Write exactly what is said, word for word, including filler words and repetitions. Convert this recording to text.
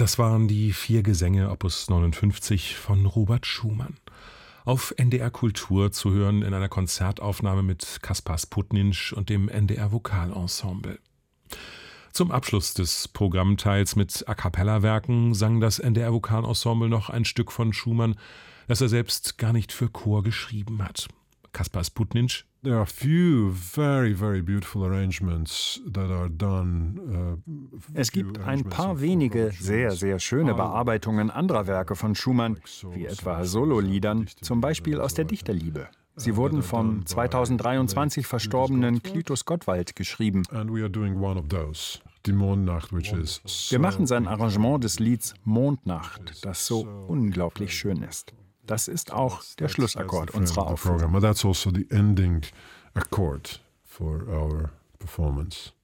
Das waren die vier Gesänge Opus neunundfünfzig von Robert Schumann. Auf N D R Kultur zu hören in einer Konzertaufnahme mit Kaspar Sputninsch und dem N D R Vokalensemble. Zum Abschluss des Programmteils mit A-cappella-Werken sang das N D R Vokalensemble noch ein Stück von Schumann, das er selbst gar nicht für Chor geschrieben hat. Kaspar Sputninsch: There are few very, very beautiful arrangements that are done. Uh, es gibt ein paar wenige sehr, sehr schöne Bearbeitungen anderer Werke von Schumann, wie etwa Sololiedern, zum Beispiel aus der Dichterliebe. Sie wurden vom zweitausenddreiundzwanzig verstorbenen Clytus Gottwald geschrieben. Wir machen sein Arrangement des Lieds Mondnacht, das so unglaublich schön ist. Das ist auch der Schlussakkord unserer Aufführung. But that's also the ending accord for our performance.